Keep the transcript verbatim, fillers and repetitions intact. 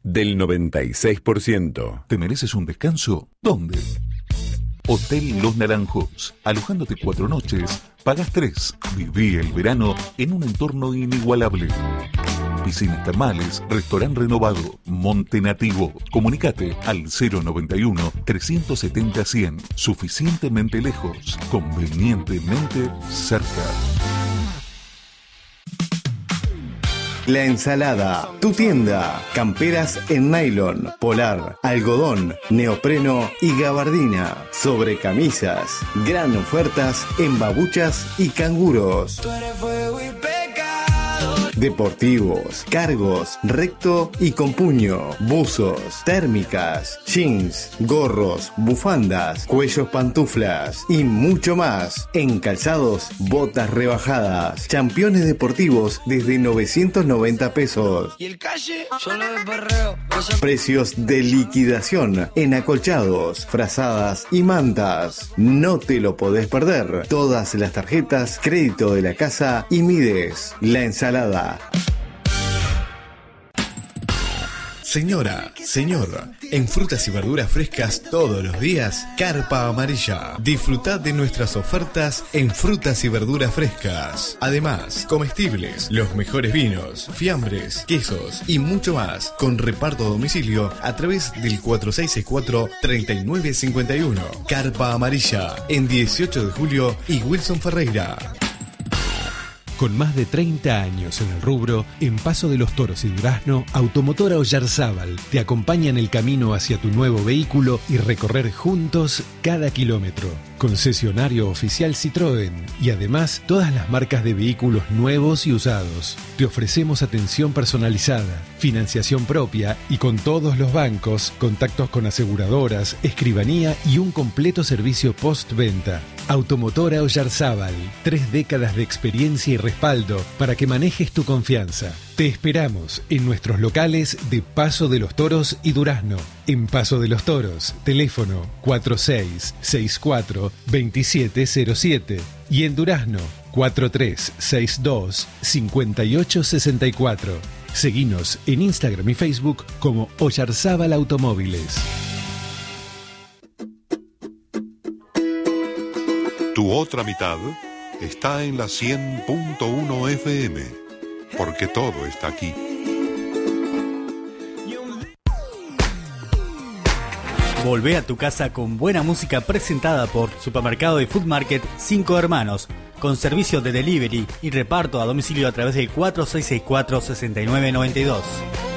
del noventa y seis por ciento. ¿Te mereces un descanso? ¿Dónde? Hotel Los Naranjos. Alojándote cuatro noches, pagas tres. Viví el verano en un entorno inigualable. Piscinas termales, restaurante renovado, monte nativo. Comunicate al cero noventa y uno, trescientos setenta, cien. Suficientemente lejos, convenientemente cerca. La Ensalada, tu tienda. Camperas en nylon, polar, algodón, neopreno y gabardina. Sobre camisas. Gran ofertas en babuchas y canguros. Deportivos, cargos, recto y con puño, buzos, térmicas, jeans, gorros, bufandas, cuellos pantuflas y mucho más. En calzados, botas rebajadas, championes deportivos desde novecientos noventa pesos. Y el calle, yo lo de perreo. Precios de liquidación en acolchados, frazadas y mantas. No te lo podés perder. Todas las tarjetas, crédito de la casa y Mides. La Ensalada. Señora, señor, en frutas y verduras frescas todos los días, Carpa Amarilla. Disfrutad de nuestras ofertas en frutas y verduras frescas. Además, comestibles, los mejores vinos, fiambres, quesos y mucho más, con reparto a domicilio a través del cuatro seis seis cuatro, tres nueve cinco uno. Carpa Amarilla, en dieciocho de julio y Wilson Ferreira. Con más de treinta años en el rubro, en Paso de los Toros y Durazno, Automotora Oyarzábal te acompaña en el camino hacia tu nuevo vehículo y recorrer juntos cada kilómetro. Concesionario oficial Citroën y además todas las marcas de vehículos nuevos y usados. Te ofrecemos atención personalizada, financiación propia y con todos los bancos, contactos con aseguradoras, escribanía y un completo servicio postventa. Automotora Oyarzábal, tres décadas de experiencia y respaldo para que manejes tu confianza. Te esperamos en nuestros locales de Paso de los Toros y Durazno. En Paso de los Toros, teléfono cuatro seis seis cuatro, dos siete cero siete y en Durazno cuatro tres seis dos, cinco ocho seis cuatro. Seguinos en Instagram y Facebook como Oyarzábal Automóviles. Tu otra mitad está en la cien punto uno F M, porque todo está aquí. Volvé a tu casa con buena música presentada por Supermercado y Food Market Cinco Hermanos, con servicio de delivery y reparto a domicilio a través del cuatro seis seis cuatro, seis nueve nueve dos.